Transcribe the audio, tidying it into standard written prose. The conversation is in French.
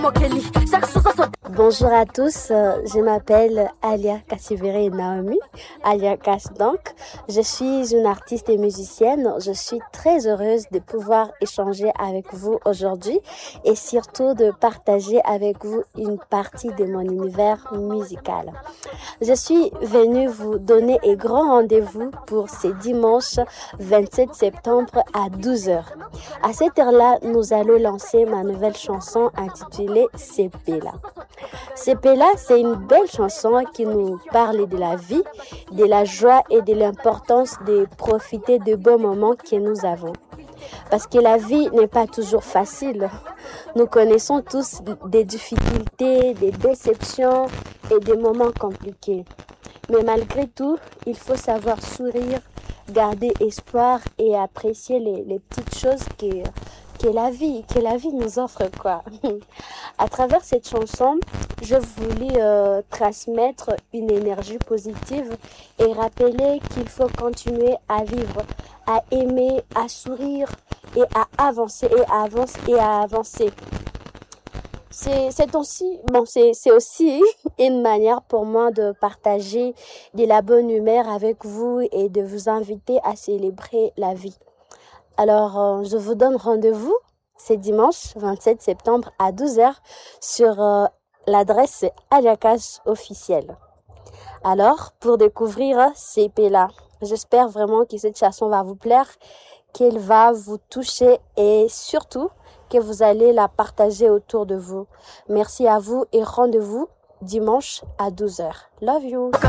Bonjour à tous, je m'appelle Alia Kassivere Naomi, Alia Kass donc. Je suis une artiste et musicienne. Je suis très heureuse de pouvoir échanger avec vous aujourd'hui et surtout de partager avec vous une partie de mon univers musical. Je suis venue vous donner un grand rendez-vous pour ce dimanche 27 septembre à 12h. À cette heure-là, nous allons lancer ma nouvelle chanson intitulée Sepela. Sepela, c'est une belle chanson qui nous parle de la vie, de la joie et de l'importance de profiter de beaux moments que nous avons. Parce que la vie n'est pas toujours facile. Nous connaissons tous des difficultés, des déceptions et des moments compliqués. Mais malgré tout, il faut savoir sourire, garder espoir et apprécier les petites choses que la vie nous offre, quoi. À travers cette chanson, je voulais transmettre une énergie positive et rappeler qu'il faut continuer à vivre, à aimer, à sourire et à avancer et à avancer. C'est aussi une manière pour moi de partager de la bonne humeur avec vous et de vous inviter à célébrer la vie. Alors, je vous donne rendez-vous ce dimanche 27 septembre à 12h sur l'adresse Alia Kass officielle. Alors, pour découvrir Sepela, j'espère vraiment que cette chanson va vous plaire, qu'elle va vous toucher et surtout que vous allez la partager autour de vous. Merci à vous et rendez-vous dimanche à 12h. Love you!